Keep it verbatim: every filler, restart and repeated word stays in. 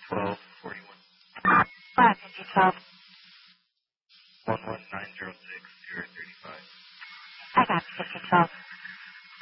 twelve forty-one. five fifty twelve. one one nine zero six zero